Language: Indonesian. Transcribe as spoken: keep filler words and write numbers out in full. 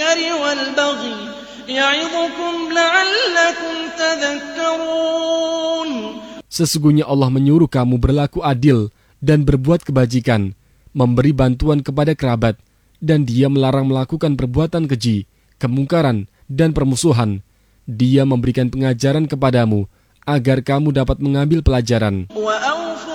الْمُنكَرِ وَالْبَغْيِ يَعِظُكُمْ لَعَلَّكُمْ تَذَكَّرُونَ. Sesungguhnya Allah menyuruh kamu berlaku adil dan berbuat kebajikan, memberi bantuan kepada kerabat, dan Dia melarang melakukan perbuatan keji, kemungkaran, dan permusuhan. Dia memberikan pengajaran kepadamu agar kamu dapat mengambil pelajaran.